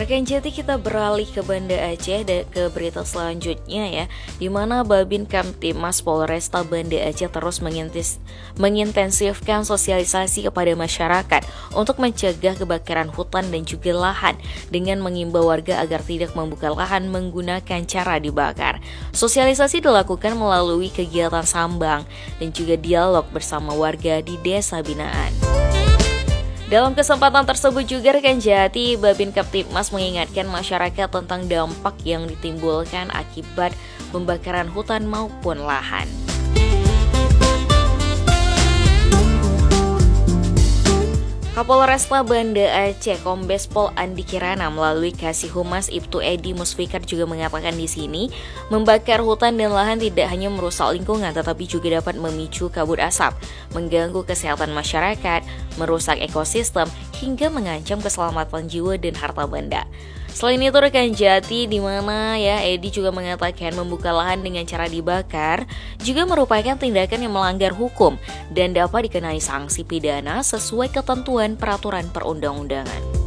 Rekan Jati, kita beralih ke Banda Aceh dan ke berita selanjutnya ya, di mana Babin Kamtibmas Polresta Banda Aceh terus mengintensifkan sosialisasi kepada masyarakat untuk mencegah kebakaran hutan dan juga lahan dengan mengimbau warga agar tidak membuka lahan menggunakan cara dibakar. Sosialisasi dilakukan melalui kegiatan sambang dan juga dialog bersama warga di desa binaan. Dalam kesempatan tersebut juga rekan Jati, Babin Kamtibmas mengingatkan masyarakat tentang dampak yang ditimbulkan akibat pembakaran hutan maupun lahan. Kapolresta Banda Aceh Kombes Pol Andi Kirana melalui Kasih Humas Ibtu Edi Musfikar juga mengatakan di sini, membakar hutan dan lahan tidak hanya merusak lingkungan tetapi juga dapat memicu kabut asap, mengganggu kesehatan masyarakat, merusak ekosistem hingga mengancam keselamatan jiwa dan harta benda. Selain itu rekan Jati, di mana ya Edi juga mengatakan membuka lahan dengan cara dibakar juga merupakan tindakan yang melanggar hukum dan dapat dikenai sanksi pidana sesuai ketentuan peraturan perundang-undangan.